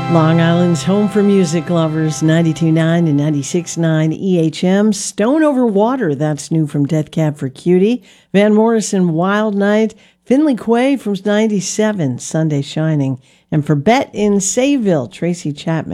Long Island's home for music lovers, 92.9 and 96.9 EHM. Stone Over Water, that's new from Death Cab for Cutie. Van Morrison, Wild Night. Finley Quay from 97, Sunday Shining. And for Bet in Sayville, Tracy Chapman.